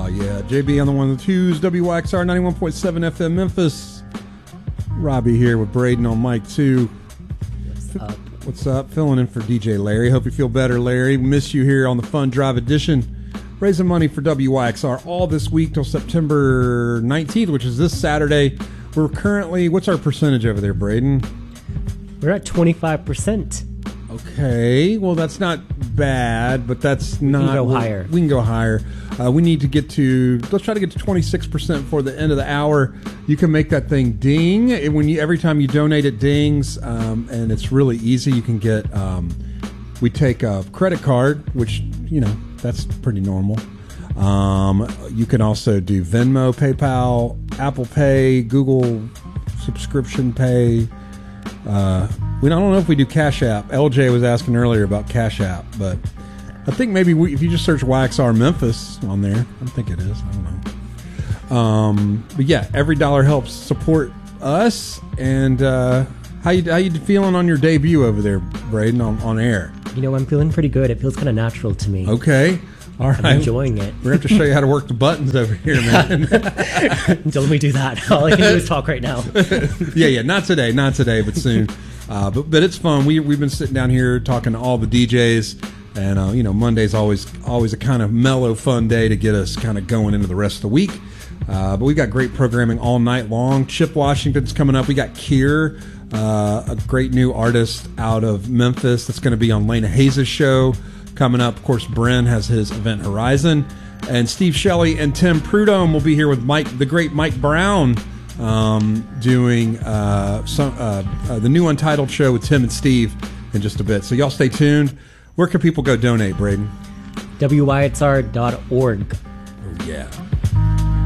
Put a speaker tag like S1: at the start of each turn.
S1: Oh, yeah. JB on the 1 and the 2s, WYXR 91.7 FM Memphis. Robbie here with Braden on mic 2.
S2: What's up?
S1: What's up? Filling in for DJ Larry. Hope you feel better, Larry. Miss you here on the Fun Drive Edition. Raising money for WYXR all this week till September 19th, which is this Saturday. We're currently, what's our percentage over there, Braden?
S2: We're at 25%.
S1: Okay, well, that's not bad, but that's not...
S2: We can go higher.
S1: We can go higher. We need to get to... Let's try to get to 26% before the end of the hour. You can make that thing ding. Every time you donate, it dings, and it's really easy. You can get... we take a credit card, which, you know, that's pretty normal. You can also do Venmo, PayPal, Apple Pay, Google subscription pay. I don't know if we do Cash App. LJ was asking earlier about Cash App, but I think maybe if you just search YXR Memphis on there, I think it is. I don't know. But yeah, every dollar helps support us. And how you feeling on your debut over there, Braden, on air?
S2: You know, I'm feeling pretty good. It feels kind of natural to me.
S1: Okay. All right.
S2: I'm enjoying it.
S1: We're going to have to show you how to work the buttons over here, man.
S2: Don't let me do that. All I can do is talk right now.
S1: Yeah. Not today, but soon. But it's fun. We've been sitting down here talking to all the DJs, and you know, Monday's always a kind of mellow, fun day to get us kind of going into the rest of the week. But we got great programming all night long. Chip Washington's coming up. We got Kier, a great new artist out of Memphis that's going to be on Lena Hayes' show coming up. Of course, Bren has his Event Horizon, and Steve Shelley and Tim Prudhomme will be here with the great Mike Brown, doing the new Untitled show with Tim and Steve in just a bit. So y'all stay tuned. Where can people go donate, Braden?
S2: WYXR.org.
S1: Oh, yeah.